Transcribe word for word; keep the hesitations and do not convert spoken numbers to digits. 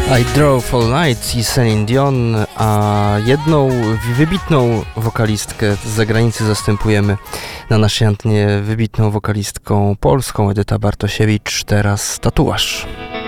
I Drove All Night i Celine Dion, a jedną wybitną wokalistkę z zagranicy zastępujemy na naszej antenie, wybitną wokalistką polską Edyta Bartosiewicz, teraz Tatuaż.